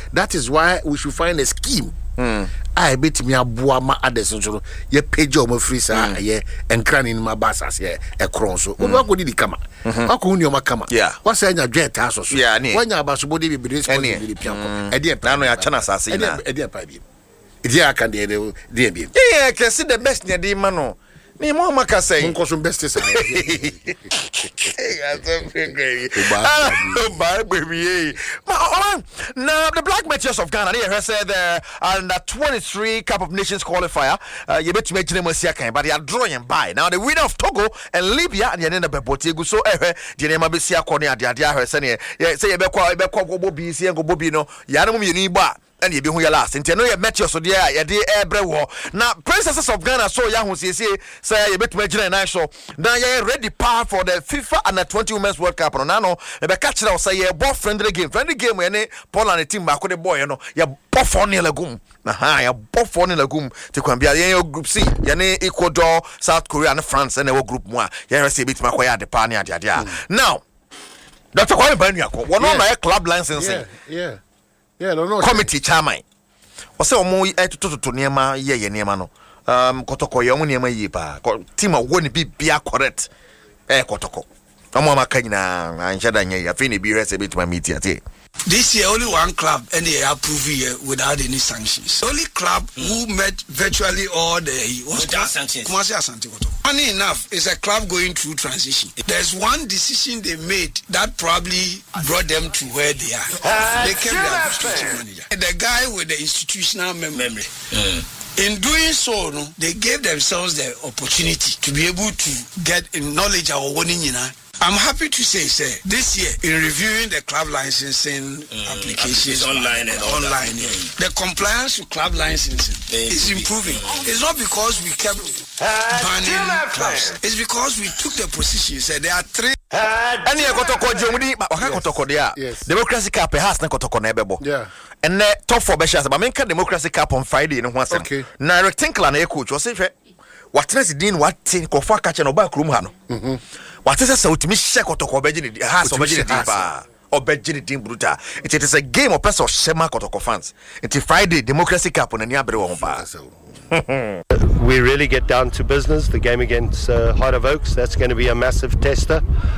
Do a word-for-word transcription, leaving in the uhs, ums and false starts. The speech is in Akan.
That is why we should find a scheme. Mm. I bet me a boama adesso. Ye page of my freezer, ye and cranning my bassas, ye a cross. So, what would it come? How could you come? Yeah, what's in your jet house? Yeah, when your bass body be responsible, a dear Pano, a chance, I see a dear pipe. Dear can dear be. Yeah, I can see the best near the mano. Ni mo maka say nko so best say now the Black Meteors of Ghana they said the under twenty-three Cup of Nations qualifier uh, you bet to make them kan but they are drawing by now the winner of Togo and Libya and the end of Botegu so eh the name besia kone ade ade ahwe say say you be kwa be kwa go bobi si go bobi no ya no mu yeni ba and you be who you last. And no, you met your so dear, you did every war. Now, Princesses of Ghana, so young who say, say, you bet me, and I show. Now, you're ready par for the FIFA under twenty Women's World Cup. No, no, the catcher will say, you're both friendly game, friendly game, when they Paul and the team back with the boy, you know, you're both on the lagoon. Aha, you're both on the lagoon to come be a group C, you're Ecuador, South Korea, and France, and our group one. You're a bit my the pioneer. Now, Doctor Kwame Banyako, one of my club licensing. Yeah. Yeah, no, no. Committee chairman. Ose omo e to to niema ye ye niema no. Um kotoko ye omo niema yi pa. Team won bi bia correct. Eh kotoko. Omo maka nyina anhya da nya ya fe ne bi rese bit ma meet ate. This year only one club and they approve here without any sanctions. Only club mm. who met virtually all the without sanctions. Kumasi Asante Kotoko. Funny enough, it's a club going through transition. There's one decision they made that probably brought them to where they are. Uh, they kept their administrative manager. The guy with the institutional mem- memory. Mm. In doing so, no, they gave themselves the opportunity to be able to get knowledge of what you know. I'm happy to say, sir, this year in reviewing the club licensing mm, applications online and online, mm. the compliance with club licensing they is improving. Mm. It's not because we kept banning clubs. It's because we took the position. Said there are three. And you got to call Jomudi, but I got to call there. Democracy Cup has not got to call Nebebo. Yeah. And the top four beshas, but I mean, Democracy Cup on Friday in one second. Okay. Now, rectangle and a coach was if what is the what thing for far catching or back room? Mm-hmm. What is a so to me check or to obey has obeyed or bedgin bruta. It is a game of person Shema Kotoko fans. Until Friday, Democracy Cup on a near We really get down to business. The game against uh, Heart of Oaks, that's going to be a massive tester.